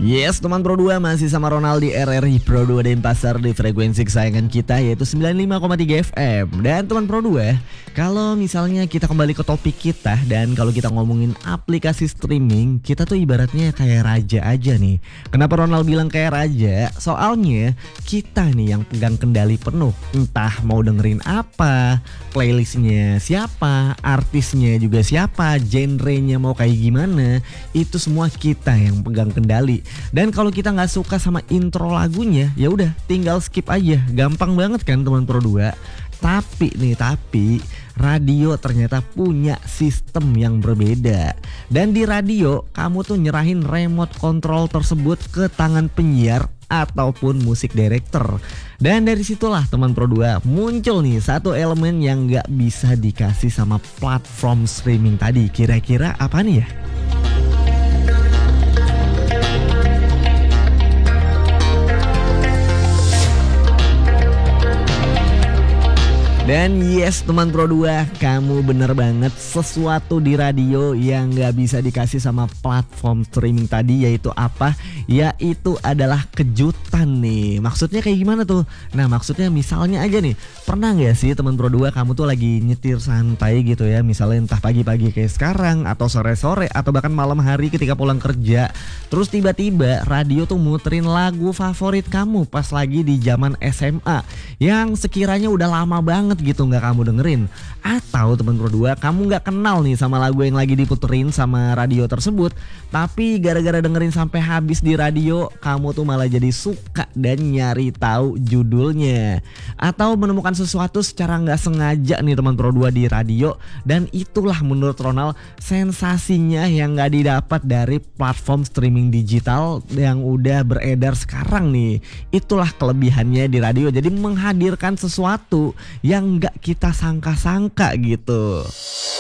Yes, teman Pro 2 masih sama Ronald di RRI Pro 2 Denpasar di frekuensi kesayangan kita yaitu 95,3 FM. Dan teman Pro 2, kalau misalnya kita kembali ke topik kita dan kalau kita ngomongin aplikasi streaming, kita tuh ibaratnya kayak raja aja nih. Kenapa Ronald bilang kayak raja? Soalnya kita nih yang pegang kendali penuh. Entah mau dengerin apa, playlistnya siapa, artisnya juga siapa, genrenya mau kayak gimana, itu semua kita yang pegang kendali. Dan kalau kita nggak suka sama intro lagunya, ya udah tinggal skip aja, gampang banget kan teman Pro 2. Tapi radio ternyata punya sistem yang berbeda. Dan di radio kamu tuh nyerahin remote control tersebut ke tangan penyiar ataupun musik director. Dan dari situlah teman Pro 2 muncul nih satu elemen yang nggak bisa dikasih sama platform streaming tadi. Kira-kira apa nih ya? Dan yes teman Pro 2, kamu bener banget, sesuatu di radio yang gak bisa dikasih sama platform streaming tadi yaitu apa? Yaitu adalah kejutan nih. Maksudnya kayak gimana tuh? Nah maksudnya misalnya aja nih, pernah gak sih teman Pro 2 kamu tuh lagi nyetir santai gitu ya, misalnya entah pagi-pagi kayak sekarang atau sore-sore atau bahkan malam hari ketika pulang kerja, terus tiba-tiba radio tuh muterin lagu favorit kamu pas lagi di zaman SMA yang sekiranya udah lama banget gitu nggak kamu dengerin. Atau teman Pro 2 kamu nggak kenal nih sama lagu yang lagi diputerin sama radio tersebut, tapi gara-gara dengerin sampai habis di radio kamu tuh malah jadi suka dan nyari tahu judulnya. Atau menemukan sesuatu secara nggak sengaja nih teman Pro 2 di radio, dan itulah menurut Ronald sensasinya yang nggak didapat dari platform streaming digital yang udah beredar sekarang nih. Itulah kelebihannya di radio, jadi menghadirkan sesuatu yang nggak kita sangka-sangka gitu.